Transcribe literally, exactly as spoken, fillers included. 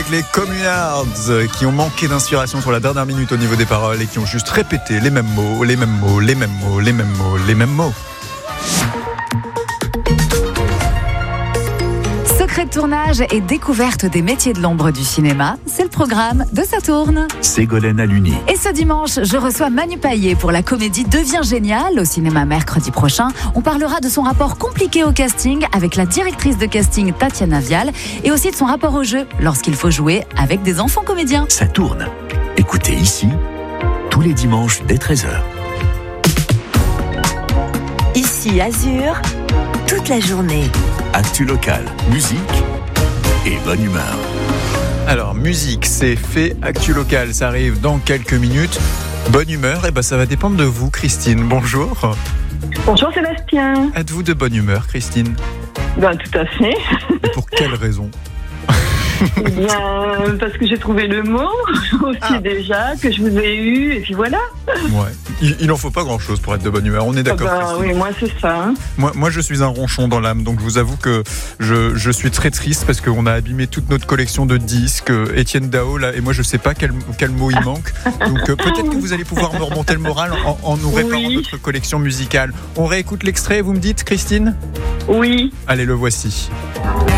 avec les Communards qui ont manqué d'inspiration sur la dernière minute au niveau des paroles et qui ont juste répété les mêmes mots, les mêmes mots, les mêmes mots, les mêmes mots, les mêmes mots. Secret de tournage et découverte des métiers de l'ombre du cinéma, c'est le programme de Ça tourne. Ségolène Aluni. Et ce dimanche, je reçois Manu Payet pour la comédie Deviens génial au cinéma mercredi prochain. On parlera de son rapport compliqué au casting avec la directrice de casting Tatiana Vial et aussi de son rapport au jeu lorsqu'il faut jouer avec des enfants comédiens. Ça tourne. Écoutez ici, tous les dimanches dès treize heures. Ici Azur, toute la journée. Actu local, musique et bonne humeur. Alors, musique, c'est fait. Actu local, ça arrive dans quelques minutes. Bonne humeur, et ben ça va dépendre de vous, Christine. Bonjour. Bonjour Sébastien. Êtes-vous de bonne humeur, Christine ? Ben, tout à fait. Et pour quelle raison ? Eh bien, parce que j'ai trouvé le mot aussi ah. déjà, que je vous ai eu, et puis voilà. Ouais. Il, il en faut pas grand-chose pour être de bonne humeur, on est d'accord. Ah ben, oui, moi c'est ça. Hein. Moi, moi, je suis un ronchon dans l'âme, donc je vous avoue que je, je suis très triste parce qu'on a abîmé toute notre collection de disques. Étienne Dao, là, et moi je sais pas quel, quel mot il manque. Donc euh, peut-être que vous allez pouvoir me remonter le moral en, en nous réparant oui. notre collection musicale. On réécoute l'extrait, vous me dites, Christine ? Oui. Allez, le voici.